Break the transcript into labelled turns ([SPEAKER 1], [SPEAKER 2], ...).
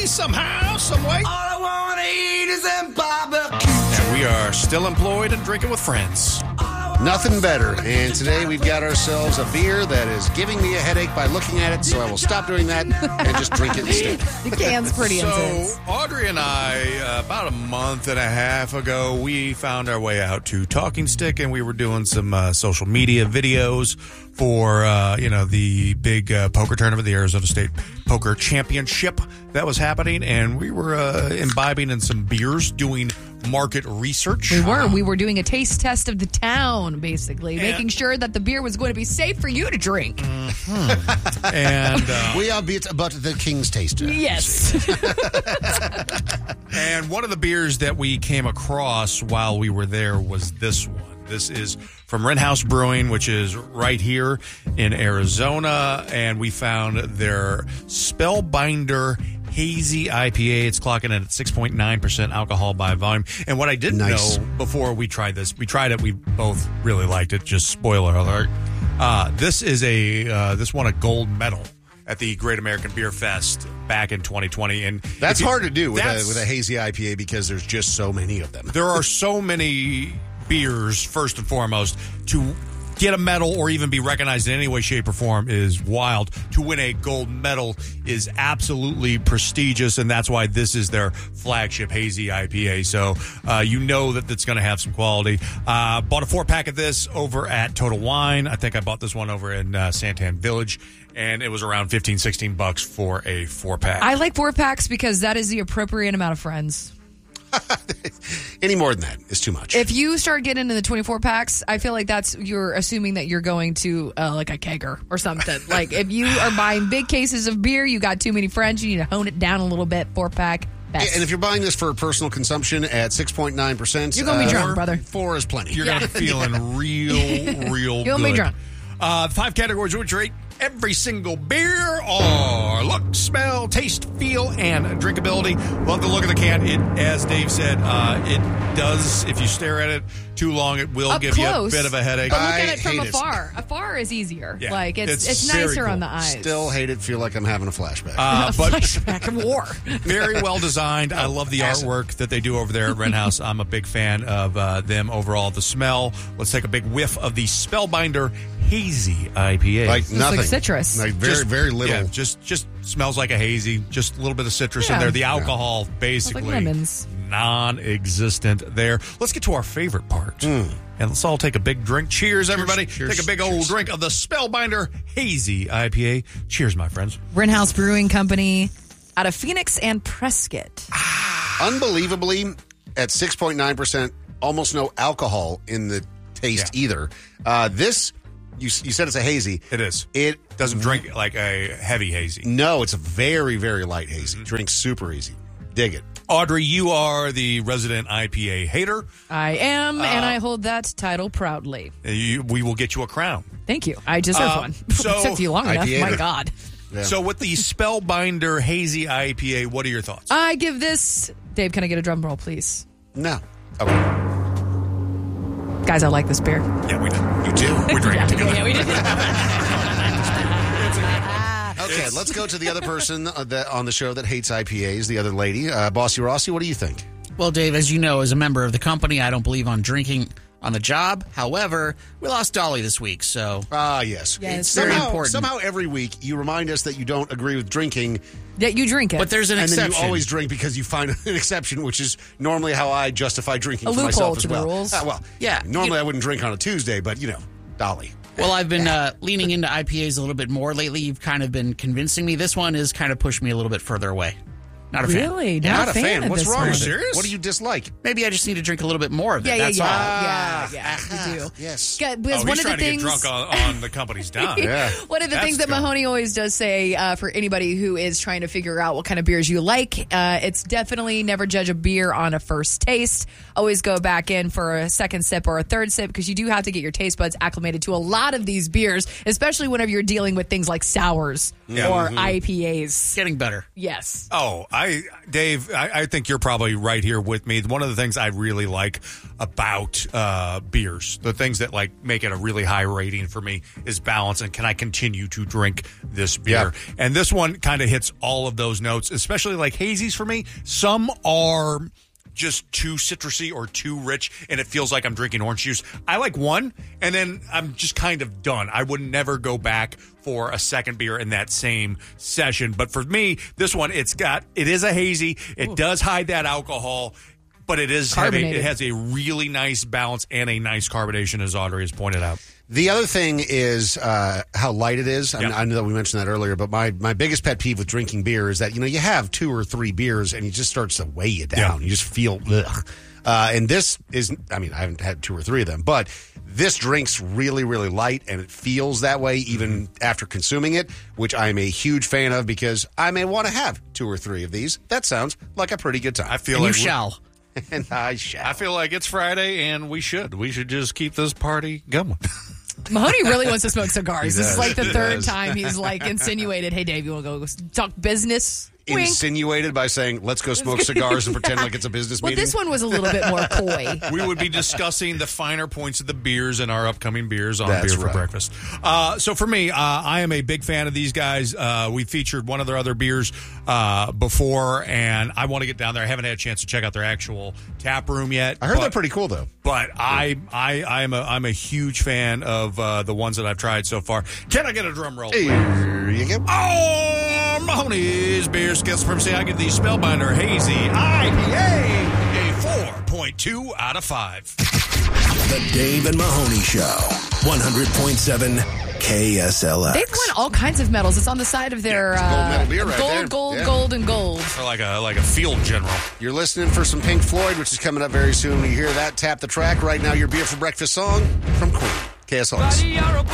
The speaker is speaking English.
[SPEAKER 1] somehow, some way.
[SPEAKER 2] All I want to eat is them barbecue.
[SPEAKER 1] And we are still employed and drinking with friends.
[SPEAKER 3] Nothing better. And today we've got ourselves a beer that is giving me a headache by looking at it, so I will stop doing that and just drink it instead.
[SPEAKER 4] The can's pretty intense.
[SPEAKER 1] So, Audrey and I, about a month and a half ago, we found our way out to Talking Stick, and we were doing some social media videos for, the big poker tournament, the Arizona State Poker Championship that was happening, and we were imbibing in some beers, doing market research.
[SPEAKER 4] We were doing a taste test of the town, basically, making sure that the beer was going to be safe for you to drink.
[SPEAKER 1] Mm-hmm. And
[SPEAKER 3] we are about the King's Taster.
[SPEAKER 4] Yes.
[SPEAKER 1] And one of the beers that we came across while we were there was this one. This is from Rittenhouse Brewing, which is right here in Arizona, and we found their Spellbinder Hazy IPA. It's clocking in at 6.9% alcohol by volume. And what I didn't know before we tried this, we tried it, we both really liked it, just spoiler alert. This won a gold medal at the Great American Beer Fest back in 2020. And
[SPEAKER 3] that's hard to do with a hazy IPA because there's just so many of them.
[SPEAKER 1] There are so many beers, first and foremost, to get a medal or even be recognized in any way, shape, or form is wild. To win a gold medal is absolutely prestigious, and that's why this is their flagship hazy IPA. So you know that it's going to have some quality. Bought a 4-pack of this over at Total Wine. I think I bought this one over in Santan Village, and it was around $15-$16 for a 4-pack.
[SPEAKER 4] I like 4-packs because that is the appropriate amount of friends.
[SPEAKER 3] Any more than that is too much.
[SPEAKER 4] If you start getting into the 24 packs, I feel like you're assuming that you're going to like a kegger or something. Like if you are buying big cases of beer, you got too many friends, you need to hone it down a little bit. 4-pack, best.
[SPEAKER 3] And if you're buying this for personal consumption at 6.9%,
[SPEAKER 4] you're going to be drunk, brother.
[SPEAKER 3] 4 is plenty.
[SPEAKER 1] You're going to be feeling real good.
[SPEAKER 4] You'll be drunk.
[SPEAKER 1] 5 categories which rate every single beer or look, smell, taste, feel, and drinkability. Love the look of the can. It, as Dave said, it does, if you stare at it too long, it will give you a bit of a headache.
[SPEAKER 4] But look at it from afar. Afar is easier.
[SPEAKER 1] Yeah,
[SPEAKER 4] like it's nicer on the eyes.
[SPEAKER 3] Still hate it. Feel like I'm having a flashback.
[SPEAKER 4] Flashback of war.
[SPEAKER 1] Very well designed. I love the artwork that they do over there at Rittenhouse. I'm a big fan of them overall. The smell. Let's take a big whiff of the Spellbinder Hazy IPA.
[SPEAKER 3] Like nothing.
[SPEAKER 4] Like citrus.
[SPEAKER 3] Like very little.
[SPEAKER 1] Yeah, just smells like a hazy. Just a little bit of citrus in there. The alcohol basically
[SPEAKER 4] like lemons.
[SPEAKER 1] Non-existent there. Let's get to our favorite part. And let's all take a big drink. Cheers, everybody.
[SPEAKER 3] Cheers.
[SPEAKER 1] Take a big old drink of the Spellbinder Hazy IPA. Cheers, my friends.
[SPEAKER 4] Rittenhouse Brewing Company out of Phoenix and Prescott.
[SPEAKER 3] Unbelievably, at 6.9%, almost no alcohol in the taste either. This, you said it's a hazy.
[SPEAKER 1] It is.
[SPEAKER 3] It
[SPEAKER 1] doesn't drink like a heavy hazy.
[SPEAKER 3] No, it's a very, very light hazy. Drinks super easy. Dig it.
[SPEAKER 1] Audrey, you are the resident IPA hater.
[SPEAKER 4] I am, and I hold that title proudly.
[SPEAKER 1] We will get you a crown.
[SPEAKER 4] Thank you. I deserve one.
[SPEAKER 1] So,
[SPEAKER 4] took you long enough. My God.
[SPEAKER 3] Yeah.
[SPEAKER 1] So with the Spellbinder Hazy IPA, what are your thoughts?
[SPEAKER 4] I give this... Dave, can I get a drum roll, please?
[SPEAKER 3] No. Okay.
[SPEAKER 4] Guys, I like this beer.
[SPEAKER 1] Yeah, we do. You do. We're drinking together.
[SPEAKER 4] Yeah, we did.
[SPEAKER 3] Okay, let's go to the other person on the show that hates IPAs, the other lady. Bossy Rossi, what do you think?
[SPEAKER 5] Well, Dave, as you know, as a member of the company, I don't believe on drinking on the job. However, we lost Dolly this week, so...
[SPEAKER 3] Yes.
[SPEAKER 4] It's
[SPEAKER 5] very important.
[SPEAKER 3] Somehow every week you remind us that you don't agree with drinking.
[SPEAKER 4] Yeah, you drink it.
[SPEAKER 5] But there's an exception.
[SPEAKER 3] And then you always drink because you find an exception, which is normally how I justify drinking
[SPEAKER 4] a
[SPEAKER 3] for myself
[SPEAKER 4] loophole
[SPEAKER 3] as well.
[SPEAKER 4] To the rules.
[SPEAKER 3] Well,
[SPEAKER 5] yeah.
[SPEAKER 3] Normally I wouldn't drink on a Tuesday, but, Dolly.
[SPEAKER 5] Well, I've been leaning into IPAs a little bit more lately. You've kind of been convincing me. This one is kind of pushed me a little bit further away. Not a fan.
[SPEAKER 4] Really?
[SPEAKER 3] Not a fan.
[SPEAKER 4] Of
[SPEAKER 3] What's
[SPEAKER 4] this
[SPEAKER 3] wrong
[SPEAKER 4] one.
[SPEAKER 3] with it?
[SPEAKER 1] serious?
[SPEAKER 3] What do you dislike?
[SPEAKER 5] Maybe I just need to drink a little bit more of it. That's all.
[SPEAKER 4] Yeah, you do.
[SPEAKER 3] Yes.
[SPEAKER 4] Because
[SPEAKER 1] He's
[SPEAKER 4] one of the
[SPEAKER 1] trying
[SPEAKER 4] things,
[SPEAKER 1] to get drunk on the company's dime.
[SPEAKER 3] Yeah.
[SPEAKER 4] one of the
[SPEAKER 1] That's
[SPEAKER 4] things that
[SPEAKER 1] cool.
[SPEAKER 4] Mahoney always does say for anybody who is trying to figure out what kind of beers you like, it's definitely never judge a beer on a first taste. Always go back in for a second sip or a third sip because you do have to get your taste buds acclimated to a lot of these beers, especially whenever you're dealing with things like sours or IPAs.
[SPEAKER 5] Getting better.
[SPEAKER 4] Yes.
[SPEAKER 1] Oh, Dave, I think you're probably right here with me. One of the things I really like about beers, the things that like make it a really high rating for me, is balance, and can I continue to drink this beer?
[SPEAKER 3] Yeah.
[SPEAKER 1] And this one kind of hits all of those notes, especially like hazies for me. Some are just too citrusy or too rich, and it feels like I'm drinking orange juice. I like one, and then I'm just kind of done. I would never go back for a second beer in that same session. But for me, this one, it is a hazy. It does hide that alcohol, but it is heavy. It has a really nice balance and a nice carbonation, as Audrey has pointed out.
[SPEAKER 3] The other thing is how light it is. I mean, I know that we mentioned that earlier, but my biggest pet peeve with drinking beer is that, you have 2 or 3 beers and it just starts to weigh you down.
[SPEAKER 1] Yeah.
[SPEAKER 3] You just feel, ugh. And this is, I mean, I haven't had 2 or 3 of them, but this drink's really, really light, and it feels that way even after consuming it, which I'm a huge fan of because I may want to have 2 or 3 of these. That sounds like a pretty good time.
[SPEAKER 1] I feel
[SPEAKER 5] And
[SPEAKER 1] like
[SPEAKER 5] you shall.
[SPEAKER 3] And I shall.
[SPEAKER 1] I feel like it's Friday, and we should just keep this party going.
[SPEAKER 4] Mahoney really wants to smoke cigars. This is like the
[SPEAKER 3] He
[SPEAKER 4] third
[SPEAKER 3] does.
[SPEAKER 4] time he's like insinuated, "Hey, Dave, you want to go talk business?" Wink.
[SPEAKER 3] Insinuated by saying, let's go smoke cigars and pretend like it's a business
[SPEAKER 4] Well,
[SPEAKER 3] meeting.
[SPEAKER 4] this one was a little bit more coy.
[SPEAKER 1] We would be discussing the finer points of the beers in our upcoming beers on
[SPEAKER 3] That's
[SPEAKER 1] Beer for
[SPEAKER 3] right.
[SPEAKER 1] Breakfast. So for me, I am a big fan of these guys. We featured one of their other beers before, and I want to get down there. I haven't had a chance to check out their actual tap room yet.
[SPEAKER 3] I heard they're pretty cool, though.
[SPEAKER 1] But I'm a huge fan of the ones that I've tried so far. Can I get a drum roll, please?
[SPEAKER 3] Here you go.
[SPEAKER 1] Oh, Mahoney's Beer Skills from I give the Spellbinder Hazy IPA a 4.2 out of 5.
[SPEAKER 6] The Dave and Mahoney Show, 100.7 KSLX.
[SPEAKER 4] They've won all kinds of medals. It's on the side of their
[SPEAKER 3] gold medal beer right there.
[SPEAKER 4] gold,
[SPEAKER 3] Yeah.
[SPEAKER 4] gold, and gold.
[SPEAKER 1] For like a field general.
[SPEAKER 3] You're listening for some Pink Floyd, which is coming up very soon. When you hear that, tap the track. Right now, your Beer for Breakfast song from Queen. KSLX.